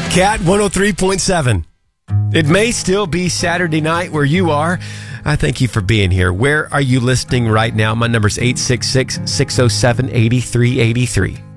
Cat 103.7. It may still be Saturday night where you are. I thank you for being here. Where are you listening right now? My number's 866-607-8383.